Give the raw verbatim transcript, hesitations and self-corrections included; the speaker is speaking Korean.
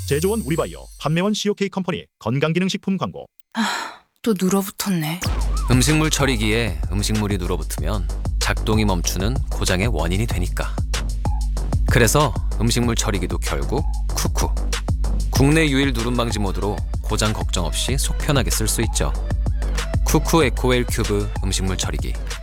제조원 우리바이오, 판매원 씨오케이 컴퍼니 건강기능식품 광고. 또 눌어붙었네. 음식물 처리기에 음식물이 눌어붙으면 작동이 멈추는 고장의 원인이 되니까. 그래서 음식물 처리기도 결국 쿠쿠. 국내 유일 누름 방지 모드로 고장 걱정 없이 속 편하게 쓸 수 있죠. 쿠쿠 에코웰 큐브 음식물 처리기.